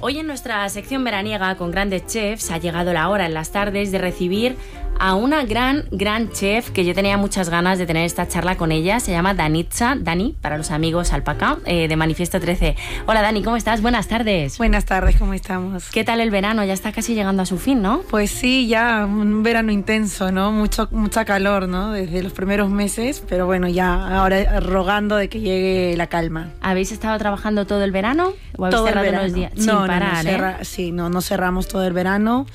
Hoy en nuestra sección veraniega con grandes chefs ha llegado la hora en las tardes de recibir a una gran chef que yo tenía muchas ganas de tener esta charla con ella. Se llama Danitza, Dani, para los amigos Alpaca, de Manifiesto 13. Hola Dani, ¿cómo estás? Buenas tardes. Buenas tardes, ¿cómo estamos? ¿Qué tal el verano? Ya está casi llegando a su fin, ¿no? Pues sí, ya un verano intenso, ¿no? Mucha calor, ¿no? Desde los primeros meses, pero bueno, ya ahora rogando de que llegue la calma. ¿Habéis estado trabajando todo el verano? ¿O habéis todo cerrado el verano. unos días? Sin parar, Sí, no cerramos todo el verano.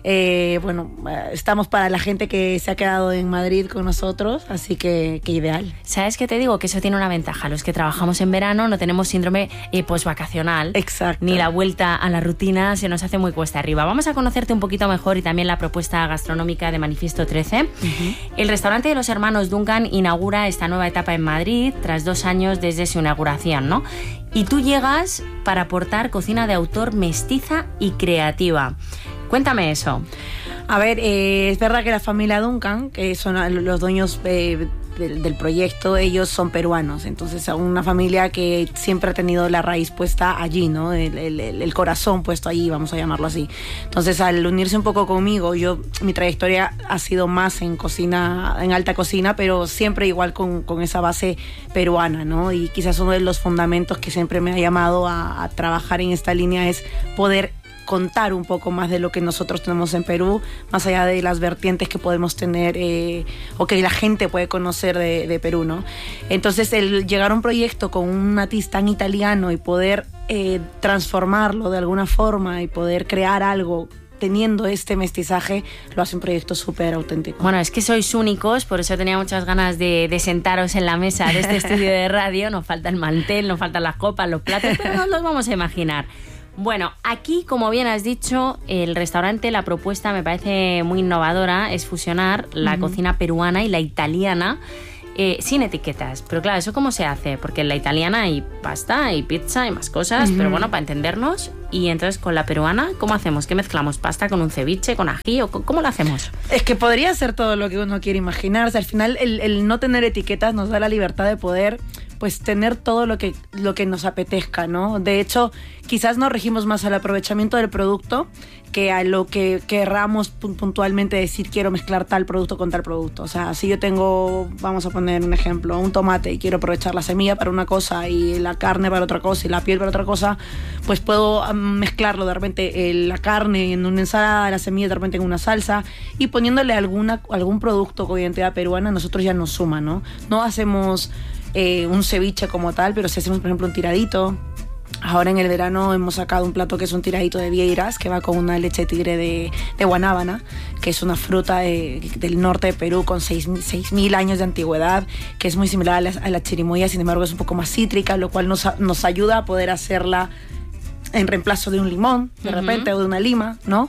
Estamos para la gente que se ha quedado en Madrid con nosotros, así que ideal. ¿Sabes qué te digo? Que eso tiene una ventaja. Los que trabajamos en verano no tenemos síndrome postvacacional. Exacto. Ni la vuelta a la rutina se nos hace muy cuesta arriba. Vamos a conocerte un poquito mejor y también la propuesta gastronómica de Manifiesto 13. Uh-huh. El restaurante de los hermanos Duncan inaugura esta nueva etapa en Madrid tras 2 años desde su inauguración, ¿no? Y tú llegas para aportar cocina de autor mestiza y creativa. Cuéntame eso. A ver, es verdad que la familia Duncan, que son los dueños del proyecto, ellos son peruanos, entonces una familia que siempre ha tenido la raíz puesta allí, ¿no? El corazón puesto allí, vamos a llamarlo así. Entonces, al unirse un poco conmigo, mi trayectoria ha sido más en cocina, en alta cocina, pero siempre igual con esa base peruana, ¿no? Y quizás uno de los fundamentos que siempre me ha llamado a trabajar en esta línea es poder contar un poco más de lo que nosotros tenemos en Perú, más allá de las vertientes que podemos tener o que la gente puede conocer de Perú, ¿no? Entonces, el llegar a un proyecto con un matiz tan italiano y poder transformarlo de alguna forma y poder crear algo teniendo este mestizaje, lo hace un proyecto súper auténtico. Bueno, es que sois únicos, por eso tenía muchas ganas de sentaros en la mesa de este estudio de radio. Nos falta el mantel, nos faltan las copas, los platos, pero nos los vamos a imaginar. Bueno, aquí, como bien has dicho, el restaurante, la propuesta me parece muy innovadora, es fusionar la cocina peruana y la italiana sin etiquetas. Pero claro, ¿eso cómo se hace? Porque en la italiana hay pasta, hay pizza, hay más cosas, pero bueno, para entendernos. Y entonces, con la peruana, ¿cómo hacemos? ¿Qué mezclamos? ¿Pasta con un ceviche, con ají? ¿O cómo lo hacemos? Es que podría ser todo lo que uno quiere imaginarse. Al final, el no tener etiquetas nos da la libertad de poder pues tener todo lo que nos apetezca, ¿no? De hecho, quizás nos regimos más al aprovechamiento del producto que a lo que querramos puntualmente decir quiero mezclar tal producto con tal producto. O sea, si yo tengo, vamos a poner un ejemplo, un tomate y quiero aprovechar la semilla para una cosa y la carne para otra cosa y la piel para otra cosa, pues puedo mezclarlo de repente la carne en una ensalada, la semilla de repente en una salsa y poniéndole algún producto con identidad peruana, nosotros ya nos suma, ¿no? No hacemos un ceviche como tal, pero si hacemos, por ejemplo, un tiradito. Ahora en el verano hemos sacado un plato que es un tiradito de vieiras, que va con una leche de tigre de guanábana, que es una fruta del norte de Perú con 6.000 años de antigüedad, que es muy similar a la chirimoya, sin embargo es un poco más cítrica, lo cual nos ayuda a poder hacerla en reemplazo de un limón, de repente, o de una lima, ¿no?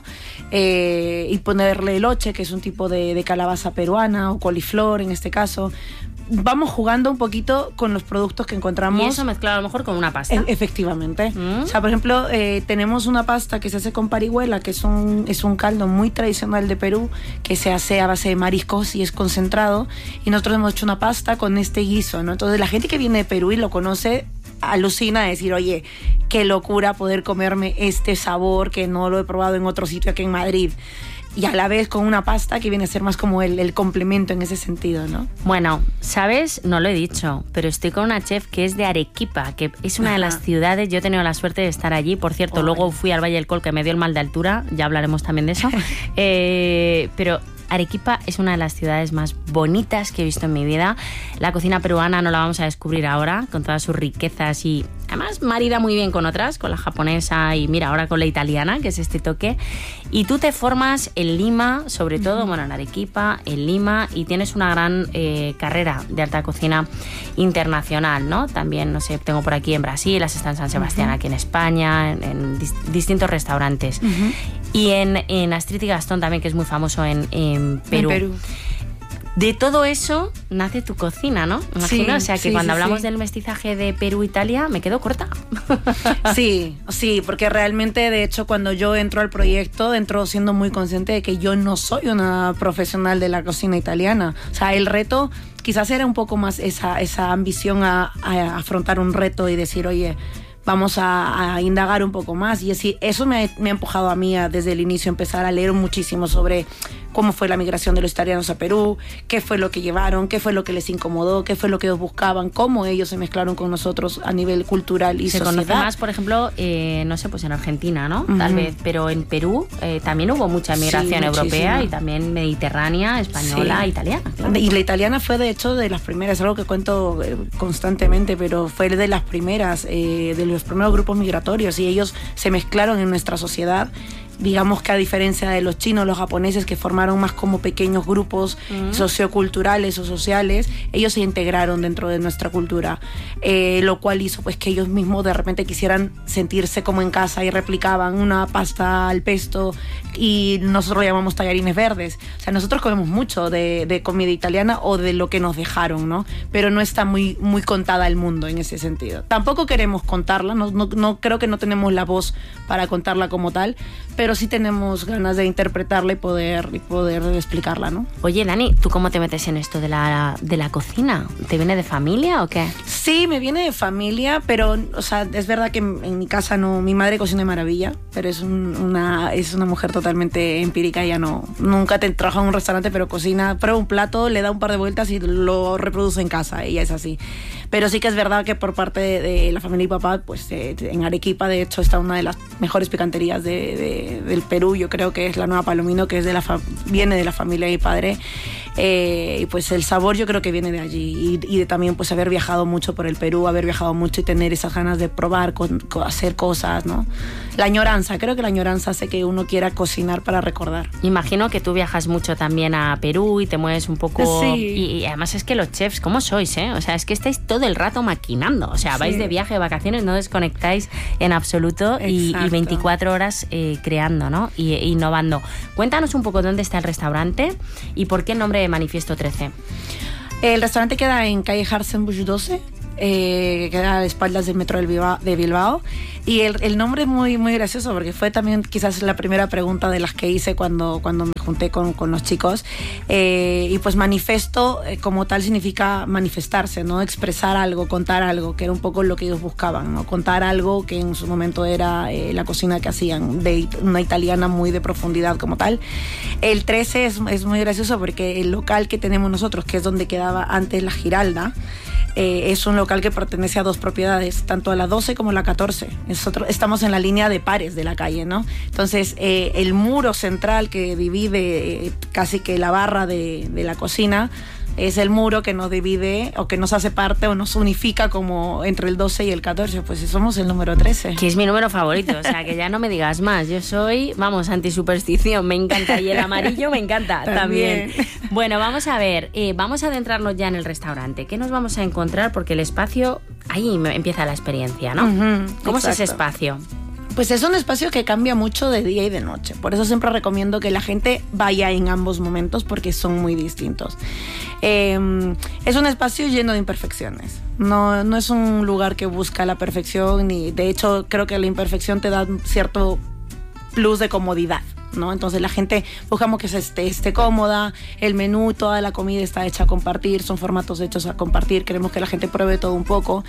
Y ponerle eloche, que es un tipo de calabaza peruana, o coliflor en este caso. Vamos jugando un poquito con los productos que encontramos. Y eso mezclado a lo mejor con una pasta. Efectivamente. O sea, por ejemplo, tenemos una pasta que se hace con parihuela, que es un caldo muy tradicional de Perú, que se hace a base de mariscos y es concentrado. Y nosotros hemos hecho una pasta con este guiso, ¿no? Entonces, la gente que viene de Perú y lo conoce alucina de decir, oye, qué locura poder comerme este sabor que no lo he probado en otro sitio aquí en Madrid. Y a la vez con una pasta que viene a ser más como el complemento en ese sentido, ¿no? Bueno, ¿sabes? No lo he dicho, pero estoy con una chef que es de Arequipa, que es una de las ciudades, yo he tenido la suerte de estar allí, por cierto, luego fui al Valle del Col, que me dio el mal de altura, ya hablaremos también de eso, pero Arequipa es una de las ciudades más bonitas que he visto en mi vida. La cocina peruana no la vamos a descubrir ahora, con todas sus riquezas y además marida muy bien con otras, con la japonesa y mira, ahora con la italiana, que es este toque. Y tú te formas en Lima, sobre todo, bueno, en Arequipa, en Lima, y tienes una gran carrera de alta cocina internacional, ¿no? También, no sé, tengo por aquí en Brasil, has estado en San Sebastián, aquí en España, en distintos restaurantes. Y en Astrid y Gastón también, que es muy famoso en Perú. En Perú. De todo eso nace tu cocina, ¿no? Imagino, o sea, que cuando hablamos del mestizaje de Perú-Italia me quedo corta. Sí, porque realmente, de hecho, cuando yo entro al proyecto, entro siendo muy consciente de que yo no soy una profesional de la cocina italiana. O sea, el reto quizás era un poco más esa ambición a afrontar un reto y decir, oye, vamos a indagar un poco más. Y así, eso me ha empujado a mí desde el inicio a empezar a leer muchísimo sobre cómo fue la migración de los italianos a Perú, qué fue lo que llevaron, qué fue lo que les incomodó, qué fue lo que ellos buscaban, cómo ellos se mezclaron con nosotros a nivel cultural y sociedad. Se conoce más, por ejemplo, no sé, pues en Argentina, ¿no? Tal vez, pero en Perú también hubo mucha migración europea y también mediterránea, española, italiana. Claro. Y la italiana fue, de hecho, de las primeras, es algo que cuento constantemente, pero fue de las primeras, de los primeros grupos migratorios, y ellos se mezclaron en nuestra sociedad. Digamos que a diferencia de los chinos, los japoneses, que formaron más como pequeños grupos socioculturales o sociales, ellos se integraron dentro de nuestra cultura, lo cual hizo pues que ellos mismos de repente quisieran sentirse como en casa y replicaban una pasta al pesto, y nosotros lo llamamos tallarines verdes. O sea, nosotros comemos mucho de comida italiana o de lo que nos dejaron, ¿no? Pero no está muy, muy contada al mundo en ese sentido. Tampoco queremos contarla, no creo que no tenemos la voz para contarla como tal, pero sí tenemos ganas de interpretarla y poder explicarla, ¿no? Oye, Dani, ¿tú cómo te metes en esto de la cocina? ¿Te viene de familia o qué? Sí, me viene de familia, pero, o sea, es verdad que en mi casa no, mi madre cocina de maravilla, pero es una mujer totalmente empírica. Ella nunca trabaja en un restaurante, pero cocina, prueba un plato, le da un par de vueltas y lo reproduce en casa. Ella es así. Pero sí que es verdad que por parte de la familia y papá, pues en Arequipa, de hecho, está una de las mejores picanterías del Perú. Yo creo que es la Nueva Palomino, que es viene de la familia de mi padre. Y pues el sabor yo creo que viene de allí. Y de también pues haber viajado mucho por el Perú, haber viajado mucho y tener esas ganas de probar, hacer cosas, ¿no? La añoranza, creo que la añoranza hace que uno quiera cocinar para recordar. Imagino que tú viajas mucho también a Perú y te mueves un poco... Sí. Y además es que los chefs, ¿cómo sois, eh? O sea, es que estáis todo el rato maquinando. O sea, vais de viaje, de vacaciones, no desconectáis en absoluto y 24 horas creando, ¿no? Y innovando. Cuéntanos un poco dónde está el restaurante y por qué el nombre de Manifiesto 13. El restaurante queda en calle Hartzenbusch 12. Queda a espaldas del metro de Bilbao, y el nombre es muy, muy gracioso porque fue también quizás la primera pregunta de las que hice cuando me junté con los chicos, y pues manifiesto como tal significa manifestarse, ¿no? Expresar algo, contar algo, que era un poco lo que ellos buscaban, ¿no? Contar algo que en su momento era la cocina que hacían, de una italiana muy de profundidad como tal. El 13 es muy gracioso porque el local que tenemos nosotros, que es donde quedaba antes la Giralda, es un local que pertenece a dos propiedades, tanto a la 12 como a la 14. Nosotros estamos en la línea de pares de la calle, ¿no? Entonces, el muro central que divide casi que la barra de la cocina es el muro que nos divide o que nos hace parte o nos unifica como entre el 12 y el 14. Pues somos el número 13. Que es mi número favorito, o sea, que ya no me digas más. Yo soy, vamos, antisuperstición, me encanta. Y el amarillo me encanta también. Bueno, vamos a ver, vamos a adentrarnos ya en el restaurante. ¿Qué nos vamos a encontrar? Porque el espacio, ahí empieza la experiencia, ¿no? ¿Cómo es ese espacio? Pues es un espacio que cambia mucho de día y de noche. Por eso siempre recomiendo que la gente vaya en ambos momentos porque son muy distintos. Es un espacio lleno de imperfecciones. No es un lugar que busca la perfección, y de hecho creo que la imperfección te da un cierto plus de comodidad, ¿no? Entonces la gente buscamos que esté cómoda, el menú, toda la comida está hecha a compartir, son formatos hechos a compartir, queremos que la gente pruebe todo un poco.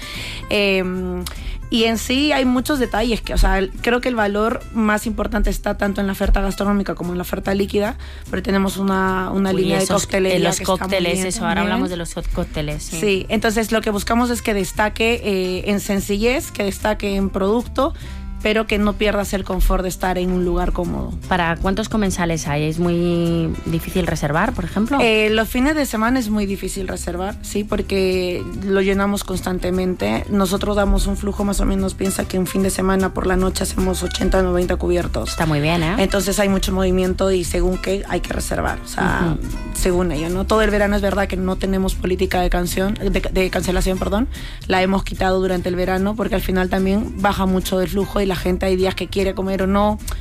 Y en sí hay muchos detalles que, o sea, creo que el valor más importante está tanto en la oferta gastronómica como en la oferta líquida, pero tenemos una línea de coctelería. Los cócteles, eso, ahora hablamos de los cócteles. Sí, entonces lo que buscamos es que destaque en sencillez, que destaque en producto, pero que no pierdas el confort de estar en un lugar cómodo. ¿Para cuántos comensales hay? ¿Es muy difícil reservar, por ejemplo? Los fines de semana es muy difícil reservar, sí, porque lo llenamos constantemente. Nosotros damos un flujo más o menos, piensa que un fin de semana por la noche hacemos 80 o 90 cubiertos. Está muy bien, ¿eh? Entonces hay mucho movimiento y según qué hay que reservar, o sea, según ello, ¿no? Todo el verano es verdad que no tenemos política de cancelación, perdón. La hemos quitado durante el verano porque al final también baja mucho el flujo y la gente hay días que quiere comer o no,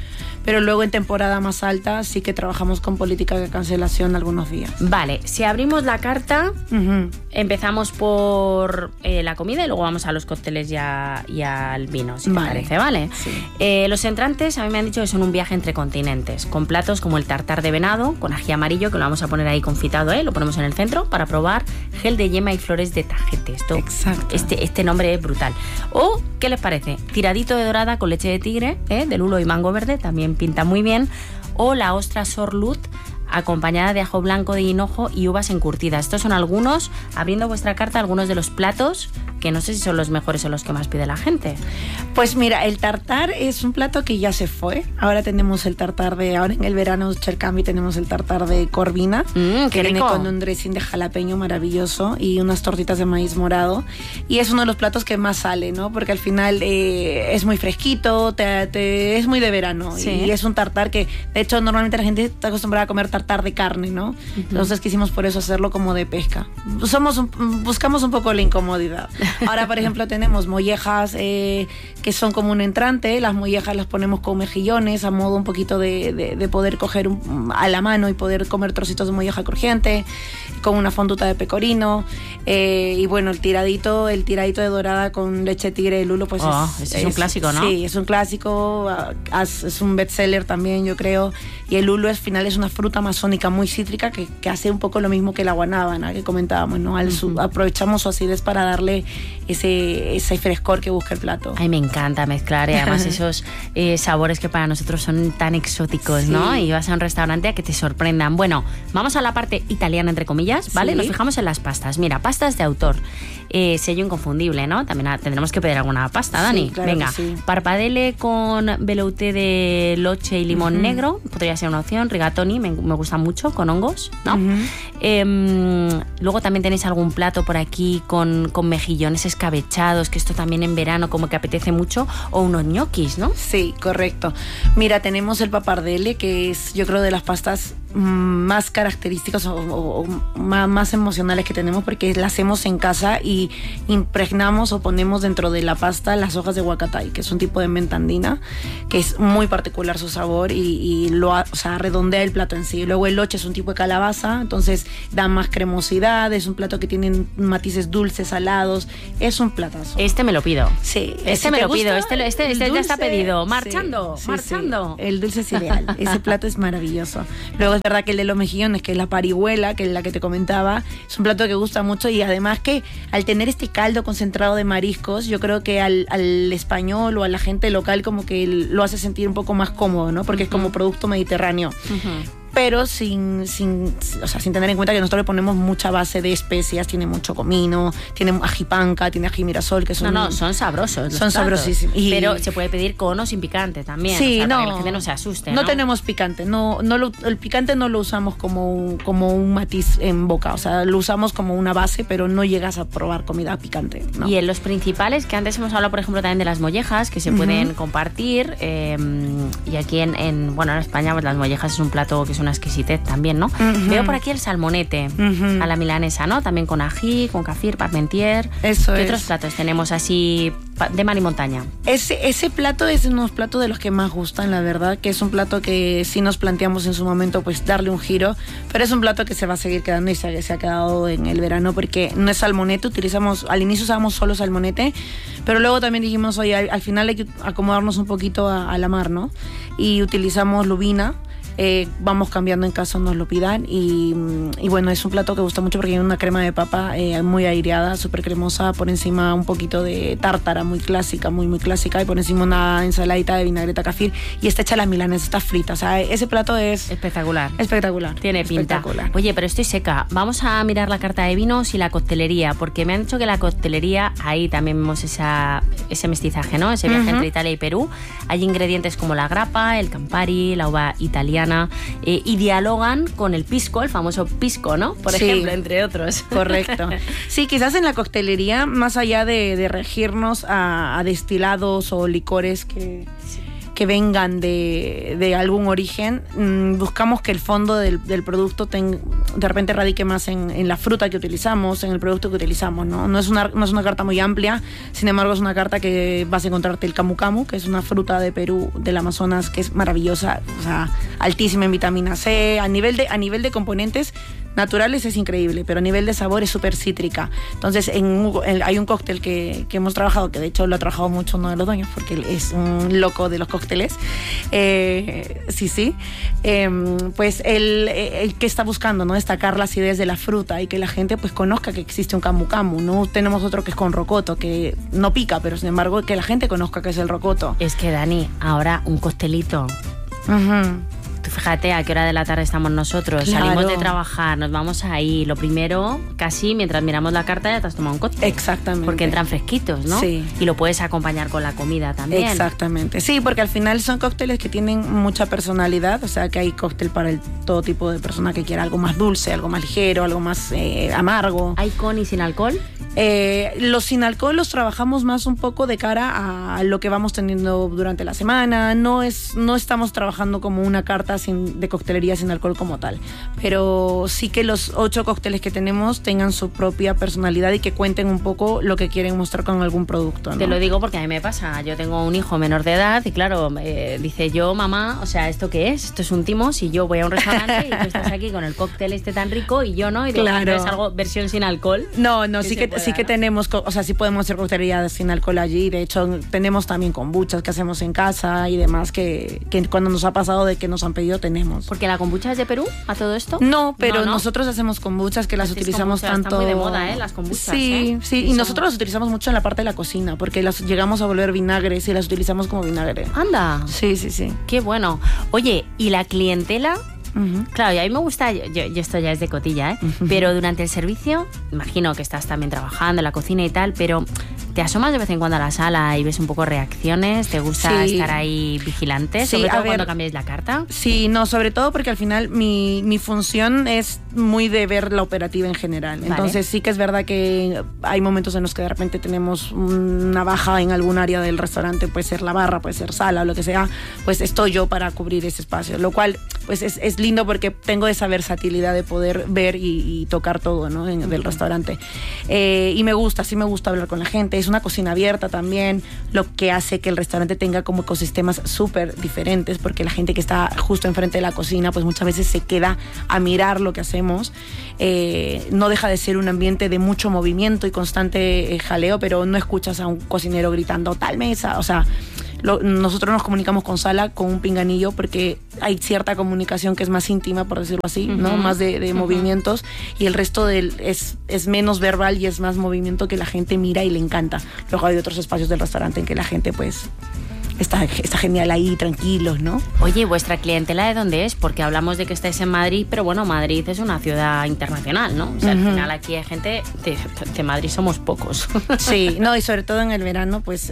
pero luego en temporada más alta sí que trabajamos con política de cancelación algunos días. Vale, si abrimos la carta, empezamos por la comida y luego vamos a los cócteles y al vino, si te parece, ¿vale? Sí. Los entrantes a mí me han dicho que son un viaje entre continentes, con platos como el tartar de venado, con ají amarillo, que lo vamos a poner ahí confitado, lo ponemos en el centro para probar, gel de yema y flores de tajete. Exacto. Este nombre es brutal. O, ¿qué les parece? Tiradito de dorada con leche de tigre, de lulo y mango verde, también pinta muy bien. O la ostra sorlut, acompañada de ajo blanco de hinojo y uvas encurtidas. Estos son algunos, abriendo vuestra carta, algunos de los platos que no sé si son los mejores o los que más pide la gente. Pues mira, el tartar es un plato que ya se fue. Ahora tenemos el tartar ahora en el verano Chercami tenemos el tartar de corvina, que viene con un dressing de jalapeño maravilloso y unas tortitas de maíz morado. Y es uno de los platos que más sale, ¿no? Porque al final es muy fresquito, es muy de verano. Sí. Y es un tartar que, de hecho, normalmente la gente está acostumbrada a comer tartar de carne, ¿no? Entonces quisimos por eso hacerlo como de pesca. Buscamos un poco la incomodidad. Ahora, por ejemplo, tenemos mollejas que son como un entrante. Las mollejas las ponemos con mejillones a modo un poquito de poder coger a la mano y poder comer trocitos de molleja crujiente con una fonduta de pecorino. Y bueno, el tiradito de dorada con leche de tigre de lulo, pues es un clásico, ¿no? Sí, es un clásico. Es un bestseller también, yo creo. Y el lulo al final es una fruta amazónica muy cítrica que hace un poco lo mismo que la guanábana que comentábamos, ¿no? Aprovechamos su acidez para darle ese frescor que busca el plato. Ay, me encanta mezclar además esos sabores que para nosotros son tan exóticos, sí, ¿no? Y vas a un restaurante a que te sorprendan. Bueno, vamos a la parte italiana, entre comillas, ¿vale? Sí. Nos fijamos en las pastas. Mira, pastas de autor. Sello inconfundible, ¿no? También tendremos que pedir alguna pasta, Dani. Sí, claro. Venga, sí. Parpadele con velouté de loche y limón negro, podría ser una opción. Rigatoni, me gusta mucho, con hongos, ¿no? Luego también tenéis algún plato por aquí con mejillones escabechados, que esto también en verano como que apetece mucho, o unos ñoquis, ¿no? Sí, correcto. Mira, tenemos el papardelle, que es, yo creo, de las pastas más características o más emocionales que tenemos, porque la hacemos en casa y impregnamos o ponemos dentro de la pasta las hojas de huacatay, que es un tipo de menta andina que es muy particular su sabor y redondea el plato en sí. Luego el loche es un tipo de calabaza, entonces da más cremosidad, es un plato que tiene matices dulces, salados, es un platazo. Este me lo pido. Sí. Este me lo pido, este ya está pedido. Marchando, sí, marchando. Sí. El dulce es ideal, ese plato es maravilloso. Luego es verdad que el de los mejillones, que es la parihuela, que es la que te comentaba, es un plato que gusta mucho y además que al tener este caldo concentrado de mariscos, yo creo que al español o a la gente local como que lo hace sentir un poco más cómodo, ¿no? Porque es como producto mediterráneo. Pero sin tener en cuenta que nosotros le ponemos mucha base de especias, tiene mucho comino, tiene ají panca, tiene ají mirasol, que son... No, son sabrosos. Son sabrosísimos. Pero se puede pedir con o sin picante también. Sí, para que la gente no se asuste, ¿no? No tenemos picante, el picante no lo usamos como un matiz en boca, o sea, lo usamos como una base, pero no llegas a probar comida picante, ¿no? Y en los principales, que antes hemos hablado, por ejemplo, también de las mollejas, que se pueden compartir, y aquí en España, pues las mollejas es un plato que es una exquisitez también, ¿no? Veo por aquí el salmonete a la milanesa, ¿no? También con ají, con kefir, parmentier. Eso es. ¿Qué otros platos tenemos así de mar y montaña? Ese plato es uno de los platos de los que más gustan, la verdad, que es un plato que sí nos planteamos en su momento pues darle un giro, pero es un plato que se va a seguir quedando y se ha quedado en el verano porque no es salmonete, al inicio usábamos solo salmonete, pero luego también dijimos, oye, al final hay que acomodarnos un poquito a la mar, ¿no? Y utilizamos lubina. Vamos cambiando en caso nos lo pidan y bueno, es un plato que gusta mucho porque tiene una crema de papa muy aireada, súper cremosa, por encima un poquito de tártara muy clásica, muy muy clásica, y por encima una ensaladita de vinagreta kefir y está hecha la milanesa, está frita, o sea, ese plato es espectacular. Tiene pinta. Oye, pero estoy seca, vamos a mirar la carta de vinos y la coctelería, porque me han dicho que la coctelería, ahí también vemos ese mestizaje, ¿no? Ese viaje entre Italia y Perú. Hay ingredientes como la grappa, el Campari, la uva italiana, y dialogan con el pisco, el famoso pisco, ¿no? Por ejemplo, entre otros. Correcto. Sí, quizás en la coctelería, más allá de regirnos a destilados o licores que que vengan de algún origen, buscamos que el fondo del producto de repente radique más en la fruta que utilizamos, en el producto que utilizamos, ¿no? No es una carta muy amplia, sin embargo es una carta que vas a encontrarte el camu camu, que es una fruta de Perú, del Amazonas, que es maravillosa, o sea, altísima en vitamina C, a nivel de componentes naturales es increíble, pero a nivel de sabor es súper cítrica. Entonces hay un cóctel que hemos trabajado, que de hecho lo ha trabajado mucho uno de los dueños, porque él es un loco de los cócteles. Pues él que está buscando, ¿no? Destacar las ideas de la fruta y que la gente pues conozca que existe un camu camu, ¿no? Tenemos otro que es con rocoto, que no pica, pero sin embargo que la gente conozca que es el rocoto. Es que, Dani, ahora un costelito. Tú fíjate a qué hora de la tarde estamos nosotros. Claro. Salimos de trabajar, nos vamos ahí. Lo primero, casi mientras miramos la carta, ya te has tomado un cóctel. Exactamente. Porque entran fresquitos, ¿no? Sí. Y lo puedes acompañar con la comida también. Exactamente. Sí, porque al final son cócteles que tienen mucha personalidad. O sea, que hay cóctel para todo tipo de persona que quiera algo más dulce, algo más ligero, algo más amargo. ¿Hay con y sin alcohol? Los sin alcohol los trabajamos más un poco de cara a lo que vamos teniendo durante la semana. No estamos trabajando como una carta de coctelería sin alcohol como tal, pero sí que los 8 cócteles que tenemos tengan su propia personalidad y que cuenten un poco lo que quieren mostrar con algún producto, ¿no? Te lo digo porque a mí me pasa. Yo tengo un hijo menor de edad y claro, dice yo, mamá, o sea, ¿esto qué es? Esto es un timo. Si yo voy a un restaurante y tú estás aquí con el cóctel este tan rico y yo no, y claro. es algo versión sin alcohol. No, sí que ¿no? tenemos, o sea, sí podemos hacer coctelería sin alcohol allí. De hecho, tenemos también kombuchas que hacemos en casa y demás que cuando nos ha pasado de que nos han pedido tenemos. ¿Porque la kombucha es de Perú a todo esto? No, pero nosotros hacemos kombuchas que las utilizamos tanto. Está muy de moda, las kombuchas. Sí, y nosotros las utilizamos mucho en la parte de la cocina porque las llegamos a volver vinagres y las utilizamos como vinagre. Anda. Sí. Qué bueno. Oye, ¿y la clientela? Claro, y a mí me gusta, yo esto ya es de cotilla, pero durante el servicio, imagino que estás también trabajando en la cocina y tal, pero ¿te asomas de vez en cuando a la sala y ves un poco reacciones? ¿Te gusta estar ahí vigilante? Sí, sobre todo cuando cambiáis la carta. Sí, no, sobre todo porque al final mi función es muy de ver la operativa en general. Vale. Entonces sí que es verdad que hay momentos en los que de repente tenemos una baja en algún área del restaurante, puede ser la barra, puede ser sala o lo que sea, pues estoy yo para cubrir ese espacio, lo cual pues es lindo porque tengo esa versatilidad de poder ver y tocar todo, ¿no? Del restaurante. Y sí me gusta hablar con la gente. Es una cocina abierta también, lo que hace que el restaurante tenga como ecosistemas súper diferentes, porque la gente que está justo enfrente de la cocina, pues muchas veces se queda a mirar lo que hacemos. No deja de ser un ambiente de mucho movimiento y constante jaleo, pero no escuchas a un cocinero gritando tal mesa, o sea... Nosotros nos comunicamos con sala con un pinganillo porque hay cierta comunicación que es más íntima, por decirlo así, ¿no? Más de movimientos, y el resto es menos verbal y es más movimiento que la gente mira y le encanta. Luego hay otros espacios del restaurante en que la gente pues está genial ahí, tranquilos, ¿no? Oye, ¿vuestra clientela de dónde es? Porque hablamos de que estáis en Madrid, pero bueno, Madrid es una ciudad internacional, ¿no? O sea, al final aquí hay gente de Madrid, somos pocos. Sí, no, y sobre todo en el verano, pues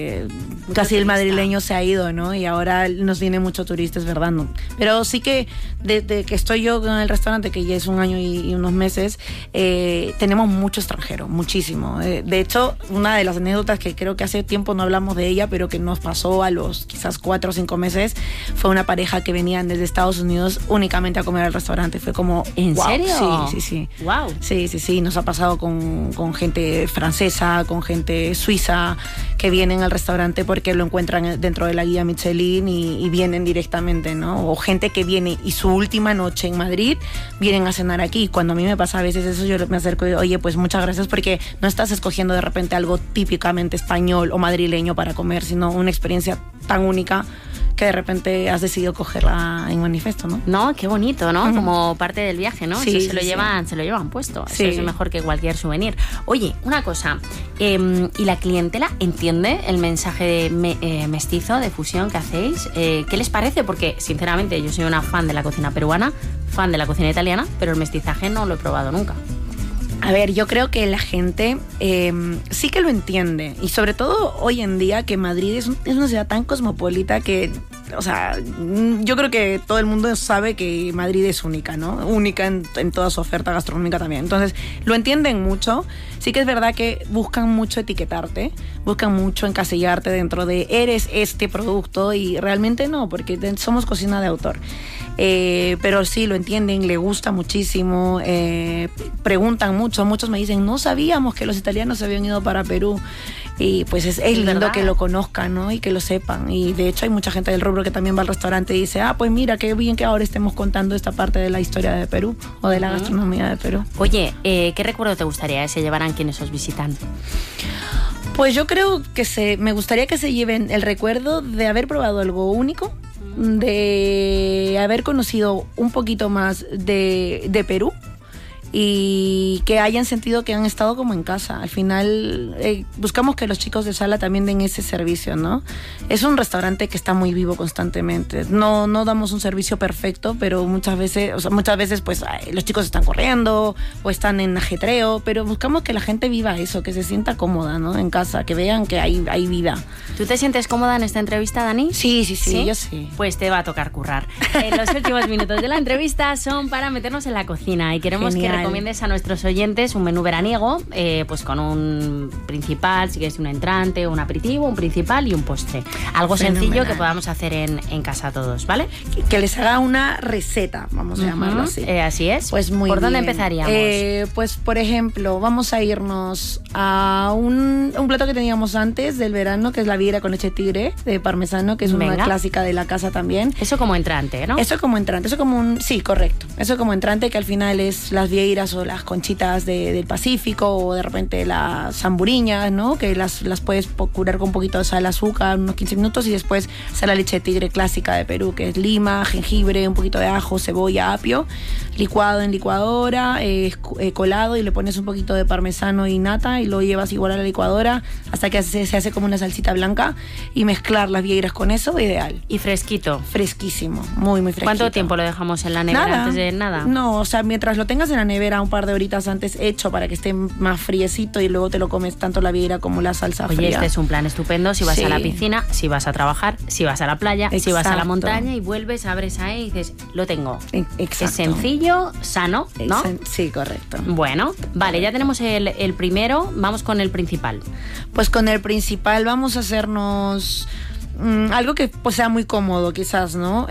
casi el madrileño se ha ido, ¿no? Y ahora nos viene mucho turista, es verdad, ¿no? Pero sí que desde que estoy yo en el restaurante, que ya es 1 año y unos meses, tenemos mucho extranjero, muchísimo. De hecho, una de las anécdotas que creo que hace tiempo no hablamos de ella, pero que nos pasó a los quizás 4 o 5 meses, fue una pareja que venían desde Estados Unidos únicamente a comer al restaurante. Fue como... ¿En serio? Sí. Wow. Sí. Nos ha pasado con gente francesa, con gente suiza, que vienen al restaurante porque lo encuentran dentro de la guía Michelin y vienen directamente, ¿no? O gente que viene y su última noche en Madrid vienen a cenar aquí. Cuando a mí me pasa a veces eso, yo me acerco y oye, pues muchas gracias, porque no estás escogiendo de repente algo típicamente español o madrileño para comer, sino una experiencia tan única que de repente has decidido cogerla en manifiesto, ¿no? No, qué bonito, ¿no? Como parte del viaje, ¿no? Sí, eso se lo llevan puesto. Sí. Eso es mejor que cualquier souvenir. Oye, una cosa, ¿y la clientela entiende el mensaje mestizo, de fusión que hacéis? ¿Qué les parece? Porque, sinceramente, yo soy una fan de la cocina peruana, fan de la cocina italiana, pero el mestizaje no lo he probado nunca. A ver, yo creo que la gente sí que lo entiende, y sobre todo hoy en día que Madrid es una ciudad tan cosmopolita que o sea, yo creo que todo el mundo sabe que Madrid es única, ¿no? Única en toda su oferta gastronómica también. Entonces, lo entienden mucho. Sí que es verdad que buscan mucho etiquetarte, buscan mucho encasillarte dentro de eres este producto y realmente no, porque somos cocina de autor. Pero sí, lo entienden, le gusta muchísimo, preguntan mucho, muchos me dicen, no sabíamos que los italianos se habían ido para Perú. Y pues es lindo ¿verdad? Que lo conozcan, ¿no? Y que lo sepan. Y de hecho hay mucha gente del rubro que también va al restaurante y dice, pues mira, qué bien que ahora estemos contando esta parte de la historia de Perú o de la gastronomía de Perú. Oye, ¿qué recuerdo te gustaría que se llevaran quienes os visitan? Pues yo creo que me gustaría que se lleven el recuerdo de haber probado algo único, de haber conocido un poquito más de Perú, y que hayan sentido que han estado como en casa. Al final buscamos que los chicos de sala también den ese servicio, ¿no? Es un restaurante que está muy vivo constantemente. No damos un servicio perfecto, pero muchas veces pues los chicos están corriendo o están en ajetreo, pero buscamos que la gente viva eso, que se sienta cómoda, ¿no? En casa, que vean que hay vida. ¿Tú te sientes cómoda en esta entrevista, Dani? Sí, yo sí. Pues te va a tocar currar. Los últimos minutos de la entrevista son para meternos en la cocina y queremos que recomiendes a nuestros oyentes un menú veraniego, pues con un principal, si quieres un entrante, un aperitivo, un principal y un postre. Algo sencillo que podamos hacer en casa todos, ¿vale? Que les haga una receta, vamos a llamarlo así. Así es. Pues muy ¿Por dónde bien. empezaríamos? Pues por ejemplo, vamos a irnos a un plato que teníamos antes del verano, que es la vieira con leche tigre de parmesano, que es una clásica de la casa también. Eso como entrante, ¿no? Eso como entrante, sí, correcto. Eso como entrante, que al final es las vieiras o las conchitas del Pacífico, o de repente las zamburiñas, ¿no? Que las puedes curar con un poquito de sal, azúcar, unos 15 minutos, y después sale la leche de tigre clásica de Perú, que es lima, jengibre, un poquito de ajo, cebolla, apio, licuado en licuadora, colado, y le pones un poquito de parmesano y nata y lo llevas igual a la licuadora hasta que se hace como una salsita blanca, y mezclar las vieiras con eso, ideal. Y fresquito. Fresquísimo, muy fresquito. ¿Cuánto tiempo lo dejamos en la nevera antes de nada? No, o sea, mientras lo tengas en la nevera un par de horitas antes hecho para que esté más friecito, y luego te lo comes tanto la vieira como la salsa fría. Oye, este es un plan estupendo si vas a la piscina, si vas a trabajar, si vas a la playa, si vas a la montaña y vuelves, abres ahí y dices, lo tengo. Exacto. Es sencillo, sano, ¿no? Sí, correcto. Bueno, vale, ya tenemos el primero, vamos con el principal. Pues con el principal vamos a hacernos algo que pues sea muy cómodo quizás, ¿no?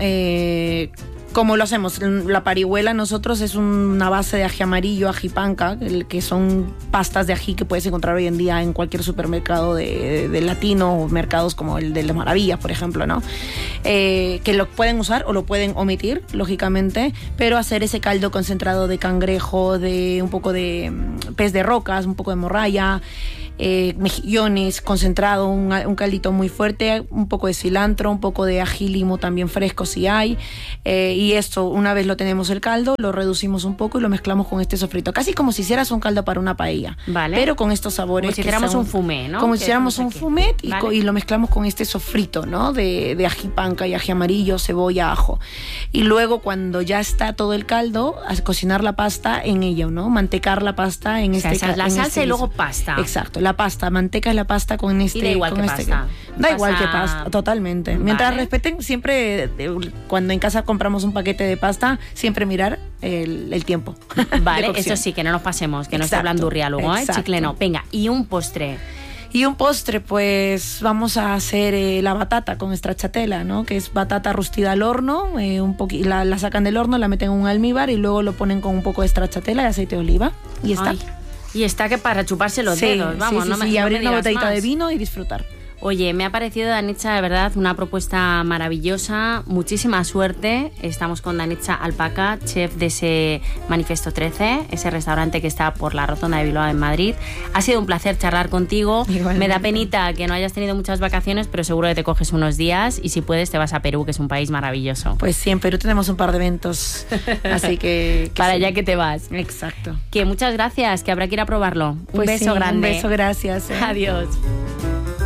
Como lo hacemos, la parihuela nosotros es una base de ají amarillo, ají panca, que son pastas de ají que puedes encontrar hoy en día en cualquier supermercado de latino, o mercados como el de las Maravillas, por ejemplo, ¿no? Que lo pueden usar o lo pueden omitir, lógicamente, pero hacer ese caldo concentrado de cangrejo, de un poco de pez de rocas, un poco de morralla, mejillones, concentrado, un caldito muy fuerte, un poco de cilantro, un poco de ají limo también fresco si hay, y esto, una vez lo tenemos el caldo, lo reducimos un poco y lo mezclamos con este sofrito, casi como si hicieras un caldo para una paella, vale, pero con estos sabores, como si hiciéramos un fumet, ¿no? Como si hiciéramos un fumet, vale, y lo mezclamos con este sofrito, ¿no? De ají panca y ají amarillo, cebolla, ajo, y luego cuando ya está todo el caldo, a cocinar la pasta en ello, ¿no? Mantecar la pasta en la salsa y luego pasta. Exacto, la pasta, manteca es la pasta con este... Y da igual que pasta. Da igual que pasta, totalmente. Vale. Mientras respeten, siempre, cuando en casa compramos un paquete de pasta, siempre mirar el tiempo. Vale, eso sí, que no nos pasemos, que no esté blandurria luego, chicle no. Venga, y un postre. Y un postre, pues vamos a hacer la batata con stracciatella, ¿no? Que es batata rostida al horno, la sacan del horno, la meten en un almíbar y luego lo ponen con un poco de stracciatella y aceite de oliva. Y está. Ay, y está que para chuparse los dedos, vamos, y abrir una botellita de vino y disfrutar. Oye, me ha parecido, Danitza, de verdad, una propuesta maravillosa. Muchísima suerte. Estamos con Danitza Alpaca, chef de ese Manifesto 13, ese restaurante que está por la Rotonda de Bilbao en Madrid. Ha sido un placer charlar contigo. Igualmente. Me da penita que no hayas tenido muchas vacaciones, pero seguro que te coges unos días y si puedes te vas a Perú, que es un país maravilloso. Pues sí, en Perú tenemos un par de eventos, así que para sí, allá que te vas. Exacto. Que muchas gracias, que habrá que ir a probarlo. Pues un beso grande. Un beso, gracias. Adiós.